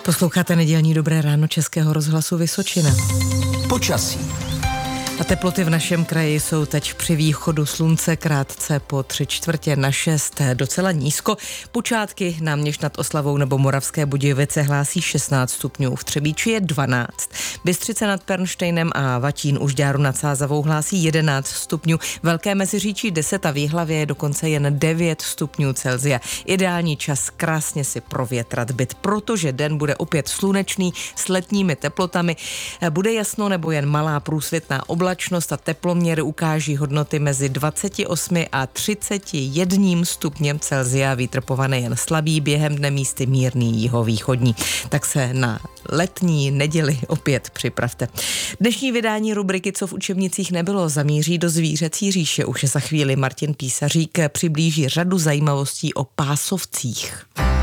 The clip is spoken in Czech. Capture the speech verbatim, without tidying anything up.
Posloucháte nedělní Dobré ráno Českého rozhlasu Vysočina. Počasí. A teploty v našem kraji jsou teď při východu slunce krátce po tři čtvrtě na šest docela nízko. Počátky náměšť nad Oslavou nebo Moravské Budějovice hlásí šestnáct stupňů, v Třebíči je dvanáct. Bystřice nad Pernštejnem a Vatín u Žďáru nad Sázavou hlásí jedenáct stupňů. Velké Meziříčí deset a v Jihlavě je dokonce jen devět stupňů Celsia. Ideální čas krásně si provětrat byt, protože den bude opět slunečný s letními teplotami. Bude jasno nebo jen malá průsvitná oblačnost a teploměry ukáží hodnoty mezi dvacet osm a třicet jedna stupněm Celsia. Vítr povane jen slabý, během dne místy mírný jihovýchodní. Tak se na letní neděli opět připravte. Dnešní vydání rubriky Co v učebnicích nebylo zamíří do zvířecí říše. Už za chvíli Martin Písařík přiblíží řadu zajímavostí o pásovcích.